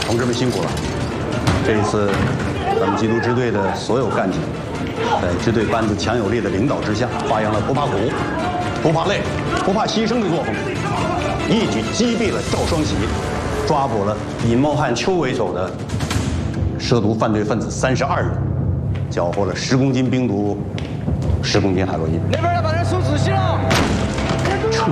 同志们辛苦了！这一次，咱们缉毒支队的所有干警，在支队班子强有力的领导之下，发扬了不怕苦、不怕累、不怕牺牲的作风，一举击毙了赵双喜，抓捕了以冒汉邱为首的涉毒犯罪分子32人，缴获了10公斤冰毒、10公斤海洛因。 那边要把人送仔细了。